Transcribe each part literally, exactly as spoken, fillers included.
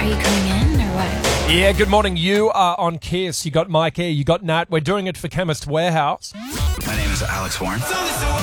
you coming in or what? Yeah, good morning. You are on Kiss. You got Mike E, you got Nat. We're doing it for Chemist Warehouse. My name is Alex Warren. Give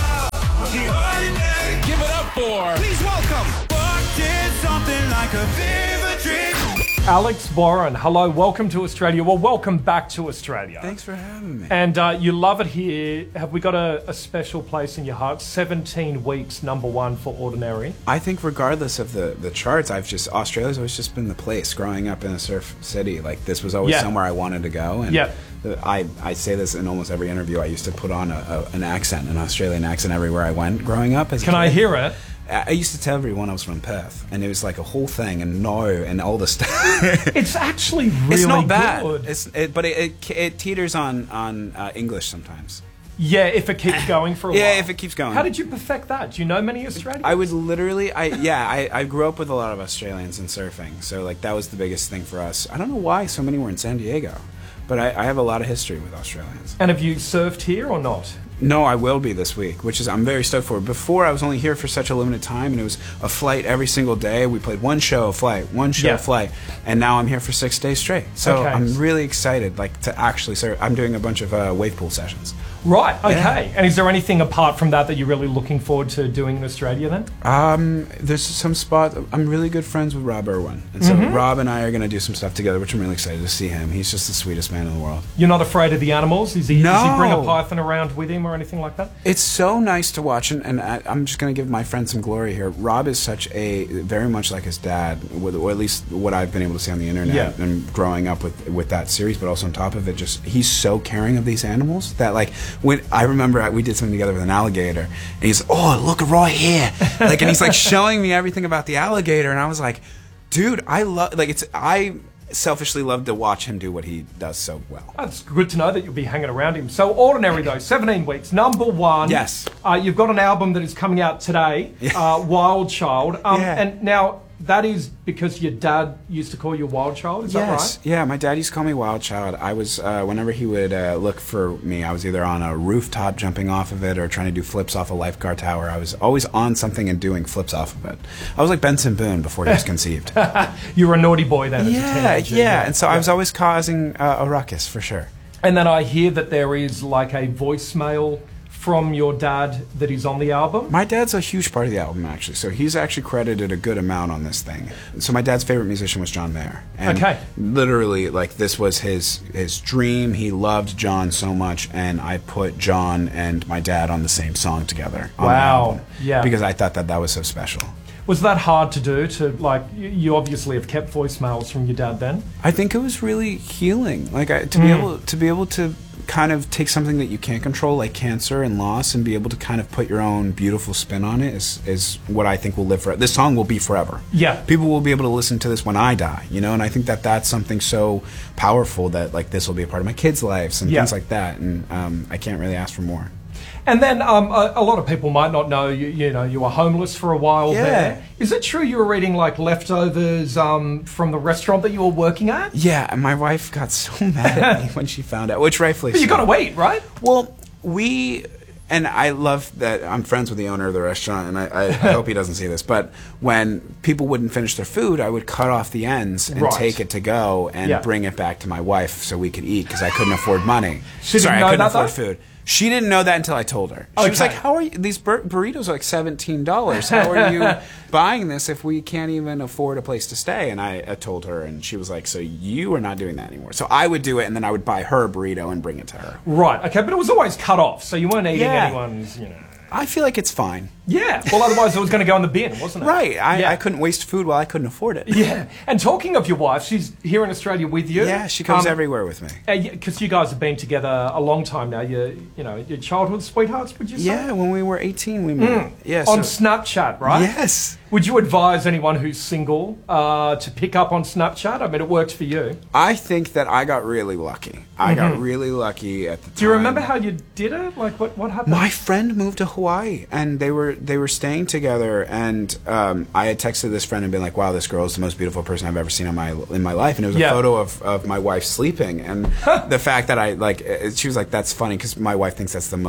it up for, please welcome, Fuck did something like a fever dream. Alex Warren, hello, welcome to Australia. Well, welcome back to Australia. Thanks for having me. And uh, you love it here. Have we got a, a special place in your heart? seventeen weeks, number one for Ordinary. I think regardless of the, the charts, I've just, Australia's always just been the place. Growing up in a surf city, like this was always Yeah. somewhere I wanted to go. And Yeah. the, I, I say this in almost every interview. I used to put on a, a, an accent, an Australian accent everywhere I went growing up. As a Can I kid. hear it? I used to tell everyone I was from Perth, and it was like a whole thing, and no, and all this stuff. It's actually really It's not bad, good. it's, it, but it, it, it teeters on, on uh, English sometimes. Yeah, if it keeps going for a Yeah, while. if it keeps going. How did you perfect that? Do you know many Australians? I would literally, I yeah, I, I grew up with a lot of Australians in surfing, so like that was the biggest thing for us. I don't know why so many were in San Diego, but I, I have a lot of history with Australians. And have you surfed here or not? No, I will be this week, which is I'm very stoked for. Before I was only here for such a limited time, and it was a flight every single day. We played one show, a flight, one show, Yeah. a flight, and now I'm here for six days straight. So Okay. I'm really excited, like to actually surf. I'm doing a bunch of uh, wave pool sessions. Right, okay. Yeah. And is there anything apart from that that you're really looking forward to doing in Australia then? Um, there's some spot. I'm really good friends with Rob Irwin, and so Mm-hmm. Rob and I are going to do some stuff together, which I'm really excited to see him. He's just the sweetest man in the world. You're not afraid of the animals? Is he, does he bring a No. python around with him or anything like that? It's so nice to watch, and, and I, I'm just going to give my friend some glory here. Rob is such a very much like his dad, with, or at least what I've been able to see on the internet Yeah. and growing up with with that series. But also on top of it, just he's so caring of these animals that like when I remember we did something together with an alligator, and he's oh look right here, like, and he's like showing me everything about the alligator, and I was like, dude, I love like it's I. selfishly love to watch him do what he does so well. That's good to know that you'll be hanging around him. So Ordinary though, seventeen weeks, number one. Yes. Uh, you've got an album that is coming out today, uh, Wild Child. Um, Yeah. And now that is because your dad used to call you Wild Child, is that Yes, right? yeah. My dad used to call me Wild Child. I was uh, whenever he would uh, look for me, I was either on a rooftop jumping off of it or trying to do flips off a lifeguard tower. I was always on something and doing flips off of it. I was like Benson Boone before he was conceived. You were a naughty boy then as a yeah, teenager. yeah. And so I was always causing uh, a ruckus for sure. And then I hear that there is like a voicemail from your dad that is on the album. My dad's a huge part of the album, actually. So he's actually credited a good amount on this thing. So my dad's favorite musician was John Mayer. And Okay. literally, like, this was his his dream. He loved John so much, and I put John and my dad on the same song together. On the Wow. album, Yeah. Because I thought that that was so special. Was that hard to do? To like, you- you obviously have kept voicemails from your dad then. I think it was really healing. Like, I, to be Mm. able to be able to kind of take something that you can't control, like cancer and loss, and be able to kind of put your own beautiful spin on it is, is what I think will live forever. This song will be forever. Yeah. People will be able to listen to this when I die, you know, and I think that that's something so powerful that, like, this will be a part of my kids' lives and Yeah. things like that, and um, I can't really ask for more. And then um, a, a lot of people might not know, you, you know, you were homeless for a while Yeah. there. Is it true you were eating like leftovers um, from the restaurant that you were working at? Yeah, and my wife got so mad at me when she found out, which rightfully But you so. got to wait, right? Well, we, and I love that I'm friends with the owner of the restaurant, and I, I, I hope he doesn't see this, but when people wouldn't finish their food, I would cut off the ends and Right. take it to go and Yeah. bring it back to my wife so we could eat, because I couldn't afford money. She didn't Sorry, know I couldn't that, afford though? food. She didn't know that until I told her. She was Okay. like, how are you, these bur- burritos are like seventeen dollars. How are you buying this if we can't even afford a place to stay? And I, I told her, and she was like, so you are not doing that anymore. So I would do it, and then I would buy her a burrito and bring it to her. Right, okay, but it was always cut off, so you weren't eating Yeah. anyone's, you know. I feel like it's fine. Yeah, well, otherwise it was going to go in the bin, wasn't it? Right. I, Yeah. I couldn't waste food while I couldn't afford it. Yeah, and talking of your wife, she's here in Australia with you. Yeah, she comes Um, everywhere with me. Because you guys have been together a long time now. You, you know, your childhood sweethearts, would you say? Yeah, when we were eighteen, we met. Yeah, On so- Snapchat, right? Yes. Would you advise anyone who's single uh, to pick up on Snapchat? I mean, it worked for you. I think that I got really lucky. I got really lucky at the time. Do you remember how you did it? Like, what, what happened? My friend moved to Hawaii, and they were they were staying together, and um, I had texted this friend and been like, "Wow, this girl is the most beautiful person I've ever seen in my in my life." And it was a Yeah. photo of, of my wife sleeping, and the fact that I like, uh, she was like, "That's funny," because my wife thinks that's the most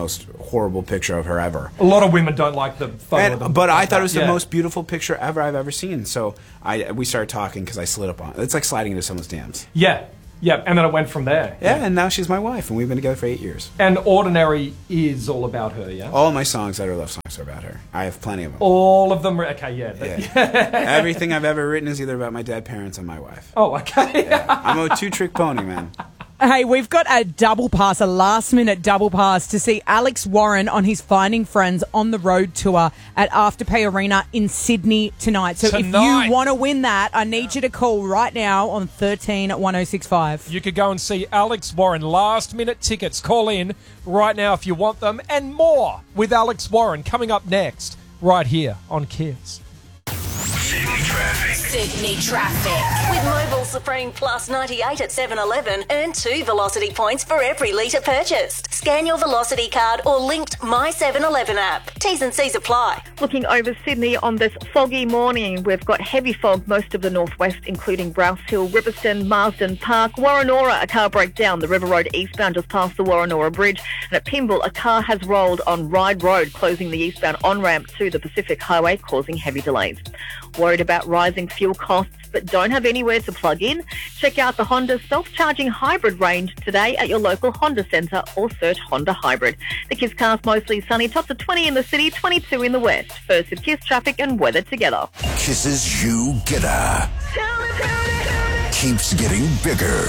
horrible picture of her ever. A lot of women don't like the photo And, of them. but I thought it was Yeah. the most beautiful picture ever I've ever seen. So I we started talking because I slid up on it. It's like sliding into someone's D Ms. Yeah, yeah, and then it went from there. Yeah, and now she's my wife, and we've been together for eight years. And Ordinary is all about her, yeah? All my songs that are love songs are about her. I have plenty of them. All of them, are- okay, yeah. that- Yeah. Everything I've ever written is either about my dead parents and my wife. Oh, okay. I'm a two-trick pony, man. Hey, we've got a double pass, a last-minute double pass to see Alex Warren on his Finding Friends on the road tour at Afterpay Arena in Sydney tonight. So Tonight. if you want to win that, I need you to call right now on thirteen one oh six five. You could go and see Alex Warren. Last minute tickets. Call in right now if you want them, and more with Alex Warren coming up next, right here on Kiss. Sydney traffic. Sydney traffic. With Mobile Supreme Plus ninety-eight at seven eleven, earn two Velocity points for every litre purchased. Scan your Velocity card or linked My seven eleven app. T's and C's apply. Looking over Sydney on this foggy morning, we've got heavy fog most of the northwest, including Browse Hill, Riverstone, Marsden Park, Warrenora. A car breakdown, the River Road eastbound just past the Warrenora Bridge, and at Pymble, a car has rolled on Ryde Road, closing the eastbound on-ramp to the Pacific Highway, causing heavy delays. Worried about rising fuel costs but don't have anywhere to plug in? Check out the Honda self-charging hybrid range today at your local Honda centre or search Honda Hybrid. The Kiss cars mostly sunny, tops of twenty in the city, twenty-two in the west. First with Kiss traffic and weather together. Kiss's You Getter keeps getting bigger.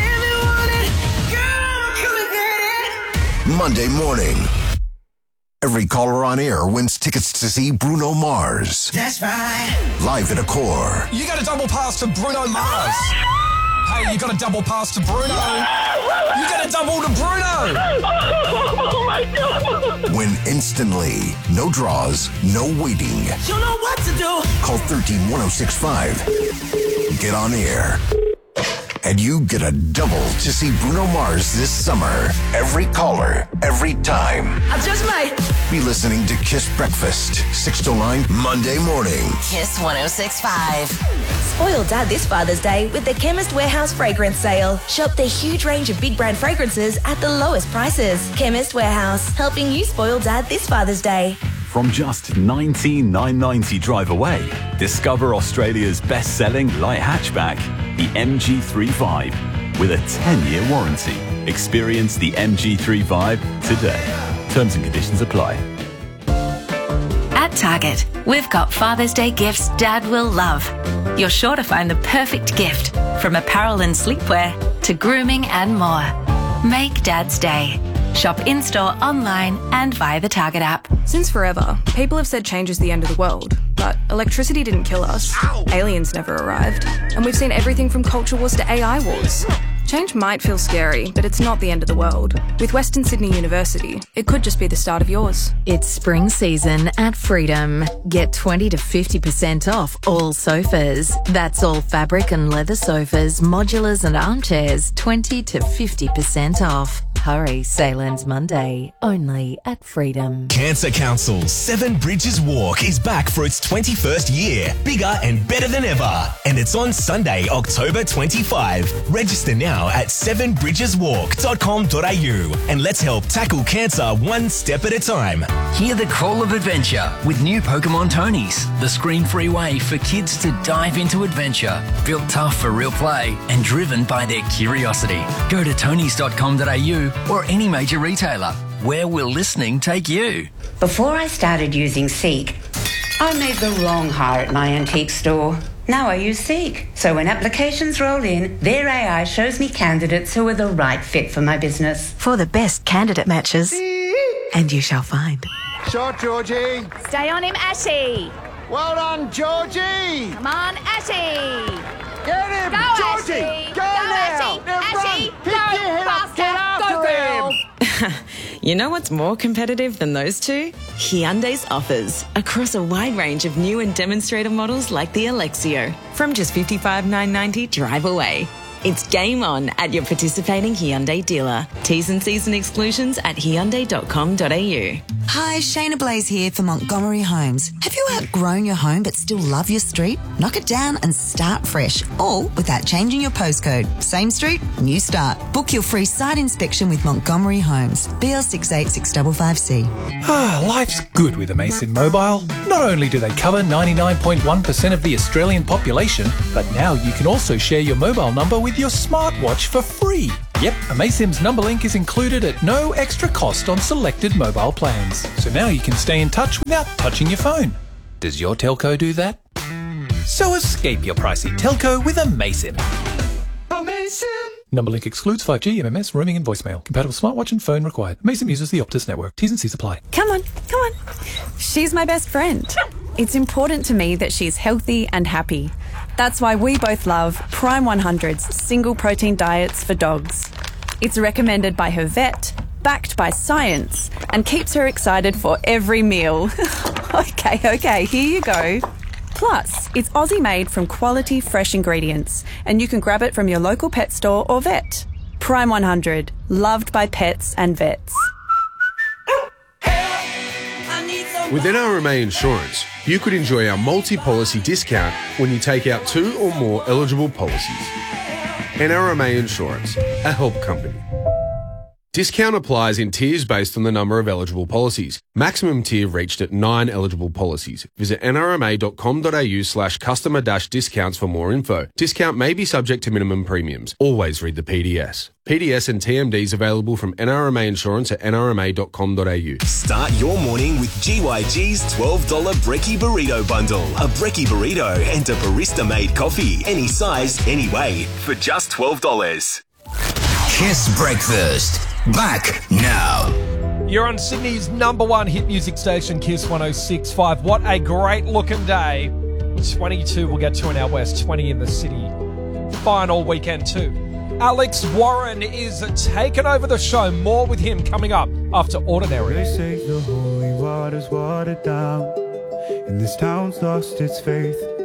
Monday morning. Every caller on air wins tickets to see Bruno Mars. That's right. Live at Accor. You got a double pass to Bruno Mars. Hey, you got a double pass to Bruno. You got a double to Bruno. Oh my God. Win instantly. No draws, no waiting. You know what to do. Call one three one oh six five. Get on air. And you get a double to see Bruno Mars this summer. Every caller, every time. I just might. Be listening to Kiss Breakfast, six to nine, Monday morning. Kiss one oh six point five. Spoil Dad this Father's Day with the Chemist Warehouse fragrance sale. Shop the huge range of big brand fragrances at the lowest prices. Chemist Warehouse, helping you spoil Dad this Father's Day. From just nineteen thousand nine hundred ninety drive away, discover Australia's best-selling light hatchback, the M G three Vibe, with a ten-year warranty. Experience the M G three Vibe today. Terms and conditions apply. At Target, we've got Father's Day gifts Dad will love. You're sure to find the perfect gift, from apparel and sleepwear to grooming and more. Make Dad's day. Shop in-store, online and via the Target app. Since forever, people have said change is the end of the world. But electricity didn't kill us, aliens never arrived, and we've seen everything from culture wars to A I wars. Change might feel scary, but it's not the end of the world. With Western Sydney University, it could just be the start of yours. It's spring season at Freedom. Get twenty to fifty percent off all sofas. That's all fabric and leather sofas, modulars and armchairs, twenty to fifty percent off. Hurry, sale ends Monday, only at Freedom. Cancer Council's Seven Bridges Walk is back for its twenty-first year, bigger and better than ever. And it's on Sunday, October twenty-fifth. Register now at seven bridges walk dot com dot a u and let's help tackle cancer one step at a time. Hear the call of adventure with new Pokemon Tonys, the screen-free way for kids to dive into adventure. Built tough for real play and driven by their curiosity. Go to tonys dot com dot a u or any major retailer. Where will listening take you? Before I started using Seek, I made the wrong hire at my antique store. Now I use Seek. So when applications roll in, their A I shows me candidates who are the right fit for my business. For the best candidate matches. And you shall find. Shot, Georgie. Stay on him, Ashy. Well done, Georgie. Come on, Ashy. Get him, Go, Georgie. Ashy. Go, Go, now. Ashy. Now Ashy. run. Go, Pick your head up. Get after Go, girl. him. You know what's more competitive than those two? Hyundai's offers across a wide range of new and demonstrator models like the Alexio. From just fifty-five thousand nine hundred ninety drive away. It's game on at your participating Hyundai dealer. T's and C's and exclusions at hyundai dot com dot a u. Hi, Shayna Blaze here for Montgomery Homes. Have you outgrown your home but still love your street? Knock it down and start fresh, all without changing your postcode. Same street, new start. Book your free site inspection with Montgomery Homes. B L six eight six five five C. Ah, life's good with Amaysim Mobile. Not only do they cover ninety-nine point one percent of the Australian population, but now you can also share your mobile number with your smartwatch for free. Yep, Amaysim's number link is included at no extra cost on selected mobile plans. So now you can stay in touch without touching your phone. Does your telco do that? So escape your pricey telco with Amaysim. Amaysim! Number link excludes five G, M M S, roaming and voicemail. Compatible smartwatch and phone required. Amaysim uses the Optus network. T's and C's apply. Come on, come on. She's my best friend. It's important to me that she's healthy and happy. That's why we both love Prime one hundred's single protein diets for dogs. It's recommended by her vet, backed by science, and keeps her excited for every meal. okay, okay, here you go. Plus, it's Aussie made from quality fresh ingredients, and you can grab it from your local pet store or vet. Prime one hundred, loved by pets and vets. With N R M A Insurance, you could enjoy our multi-policy discount when you take out two or more eligible policies. N R M A Insurance, a help company. Discount applies in tiers based on the number of eligible policies. Maximum tier reached at nine eligible policies. Visit n r m a dot com dot a u slash customer dash discounts for more info. Discount may be subject to minimum premiums. Always read the P D S. P D S and T M Ds available from N R M A Insurance at n r m a dot com dot a u. Start your morning with G Y G's twelve dollars Brekkie Burrito Bundle. A Brekkie Burrito and a barista-made coffee. Any size, any way, for just twelve dollars. Kiss Breakfast. Back now. You're on Sydney's number one hit music station, Kiss one oh six point five. What a great looking day. twenty-two we'll get to in our west, twenty in the city. Fine all weekend too. Alex Warren is taking over the show. More with him coming up after Ordinary. They say the holy water's watered down, and this town's lost its faith.